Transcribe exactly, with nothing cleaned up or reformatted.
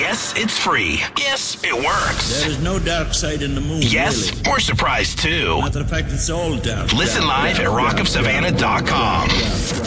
Yes, it's free. Yes, it works. There is no dark side in the moon, Yes, really. we're surprised too. Matter of fact, it's all dark. Listen dark, live dark, at rock dark, of savannah dot com. dark, dark, dark.